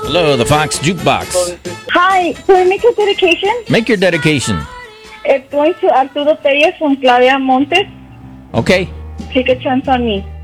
Hello, the Fox Jukebox. Hi, can we make a dedication? Make your dedication. It's going to Arturo Perez from Claudia Montes. Okay. Take a chance on me.